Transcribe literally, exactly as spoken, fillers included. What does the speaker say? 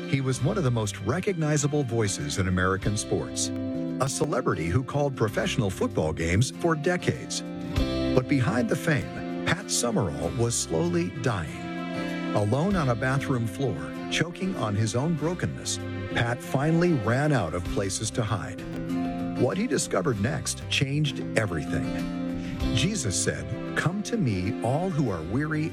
He was one of the most recognizable voices in American sports, a celebrity who called professional football games for decades. But behind the fame, Pat Summerall was slowly dying. Alone on a bathroom floor, choking on his own brokenness, Pat finally ran out of places to hide. What he discovered next changed everything. Jesus said, "Come to me, all who are weary